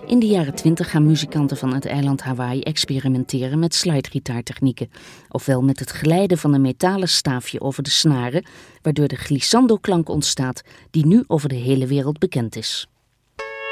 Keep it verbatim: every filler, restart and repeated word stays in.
In de jaren twintig gaan muzikanten van het eiland Hawaii experimenteren met slidegitaartechnieken. Ofwel met het glijden van een metalen staafje over de snaren, waardoor de glissando-klank ontstaat die nu over de hele wereld bekend is.